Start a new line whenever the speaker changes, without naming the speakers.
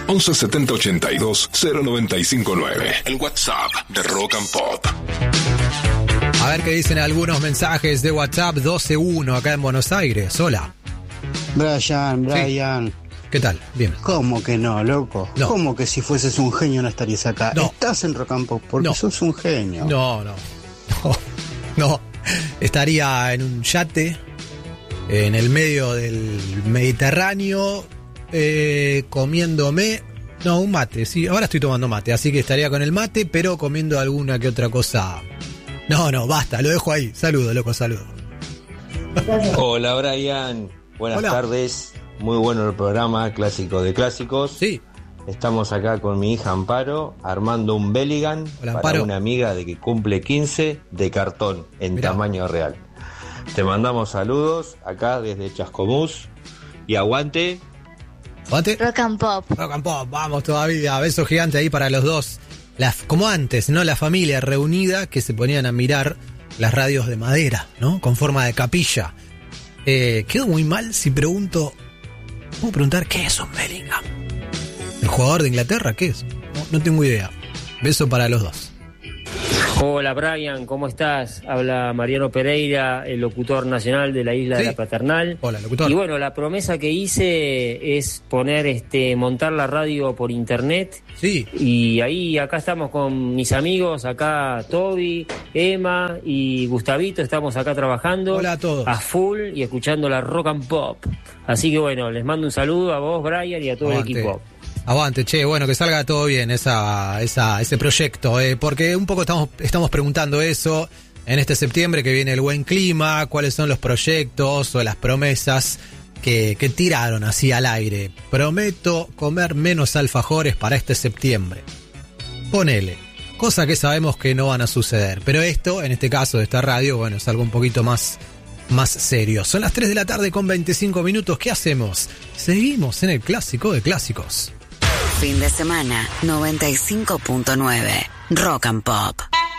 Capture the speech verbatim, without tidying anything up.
once setenta ochenta y dos cero noventa y cinco nueve. El WhatsApp de Rock and Pop.
A ver qué dicen algunos mensajes de WhatsApp. doce uno acá en Buenos Aires. Hola.
Brian, Brian.
Sí. ¿Qué tal? Bien.
¿Cómo que no, loco?
No.
¿Cómo que si fueses un genio no estarías acá?
No.
Estás en Rock and Pop porque
No.
sos un genio.
No, no. No. No. Estaría en un yate en el medio del Mediterráneo eh, comiéndome... No, un mate. Sí, ahora estoy tomando mate, así que estaría con el mate, pero comiendo alguna que otra cosa... No, no, basta, lo dejo ahí. Saludo, loco, saludo.
Hola, Brian. Buenas
Hola.
tardes. Muy bueno el programa Clásico de Clásicos.
Sí.
Estamos acá con mi hija Amparo armando un Belligan
Hola,
para
Amparo.
una amiga de que cumple quince de cartón en
Mirá.
tamaño real. Te mandamos saludos acá desde Chascomús y aguante.
¿Mate?
Rock and Pop.
Rock and Pop, vamos todavía. Beso gigante ahí para los dos. La, como antes, ¿no? La familia reunida que se ponían a mirar las radios de madera, ¿no? Con forma de capilla. Eh, quedo muy mal si pregunto... ¿Puedo preguntar qué es un Bellingham? ¿El jugador de Inglaterra? ¿Qué es? No, no tengo idea. Beso para los dos.
Hola Brian, ¿cómo estás? Habla Mariano Pereira, el locutor nacional de la isla
Sí.
de la Paternal.
Hola, locutor.
Y bueno, la promesa que hice es poner, este, montar la radio por internet.
Sí.
Y ahí, acá estamos con mis amigos, acá Toby, Emma y Gustavito, estamos acá trabajando.
Hola a todos.
A full y escuchando la Rock and Pop. Así que bueno, les mando un saludo a vos, Brian, y a todo
Aguante.
el equipo.
Aguante, che, bueno, que salga todo bien esa, esa, ese proyecto, eh, porque un poco estamos, estamos preguntando eso en este septiembre que viene el buen clima, cuáles son los proyectos o las promesas que, que tiraron así al aire. Prometo comer menos alfajores para este septiembre. Ponele, cosa que sabemos que no van a suceder, pero esto, en este caso de esta radio, bueno, es algo un poquito más, más serio. Son las tres de la tarde con veinticinco minutos, ¿qué hacemos? Seguimos en el Clásico de Clásicos.
Fin de semana, noventa y cinco punto nueve. Rock and Pop.